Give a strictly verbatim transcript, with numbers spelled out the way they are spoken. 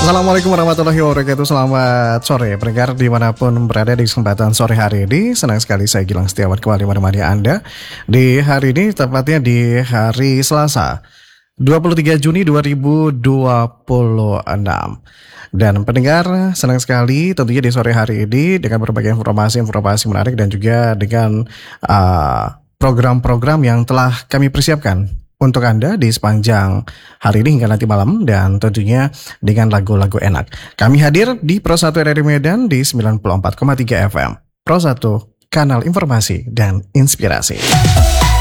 Assalamualaikum warahmatullahi wabarakatuh. Selamat sore pendengar dimanapun berada di kesempatan sore hari ini. Senang sekali saya Gilang Setiawan kembali menemani Anda di hari ini, tepatnya di hari Selasa dua puluh tiga Juni dua ribu dua puluh enam. Dan pendengar, senang sekali tentunya di sore hari ini dengan berbagai informasi-informasi menarik dan juga dengan uh, program-program yang telah kami persiapkan untuk Anda di sepanjang hari ini hingga nanti malam, dan tentunya dengan lagu-lagu enak. Kami hadir di Pro satu R R I Medan di sembilan puluh empat koma tiga F M. Pro satu, kanal informasi dan inspirasi.